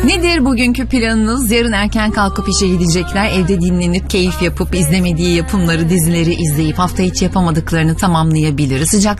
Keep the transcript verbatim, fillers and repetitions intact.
Nedir bugünkü planınız? Yarın erken kalkıp işe gidecekler. Evde dinlenip keyif yapıp izlemediği yapımları, dizileri izleyip hafta içi yapamadıklarını tamamlayabilir. Sıcak